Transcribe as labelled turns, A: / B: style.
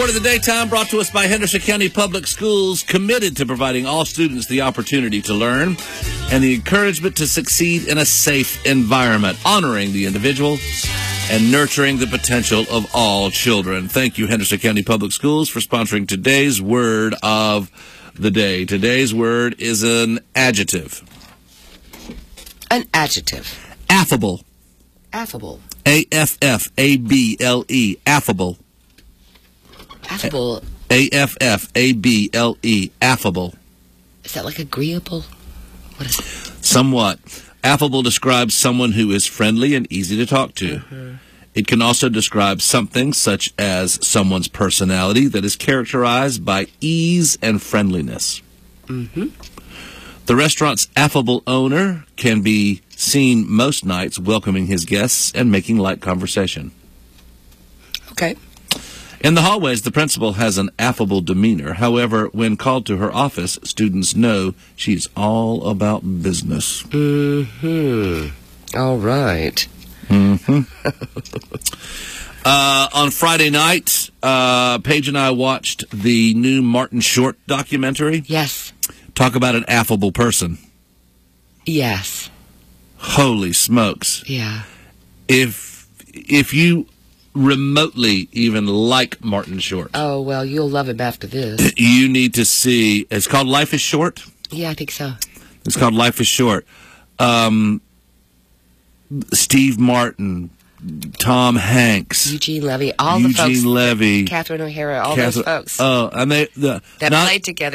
A: Word of the Daytime brought to us by Henderson County Public Schools, committed to providing all students the opportunity to learn and the encouragement to succeed in a safe environment, honoring the individual and nurturing the potential of all children. Thank you, Henderson County Public Schools, for sponsoring today's Word of the Day. Today's word is an adjective.
B: An adjective.
A: Affable.
B: Affable.
A: A-F-F-A-B-L-E. Affable.
B: Affable.
A: A-F-F-A-B-L-E. Affable.
B: Is that like agreeable? What is it?
A: Somewhat. Affable describes someone who is friendly and easy to talk to. Mm-hmm. It can also describe something such as someone's personality that is characterized by ease and friendliness.
B: Mm-hmm.
A: The restaurant's affable owner can be seen most nights welcoming his guests and making light conversation.
B: Okay.
A: In the hallways, the principal has an affable demeanor. However, when called to her office, students know she's all about business.
B: Mm-hmm. All right.
A: Mm-hmm. On Friday night, Paige and I watched the new Martin Short documentary.
B: Yes.
A: Talk about an affable person.
B: Yes.
A: Holy smokes.
B: Yeah.
A: If you remotely even like Martin Short.
B: Oh, well, you'll love him after this.
A: You need to see, it's called Life is Short?
B: Yeah, I think so.
A: It's called Life is Short. Steve Martin, Tom Hanks,
B: Eugene Levy, all the folks.
A: Eugene Levy,
B: Catherine O'Hara, all those folks.
A: Oh, and
B: that played together.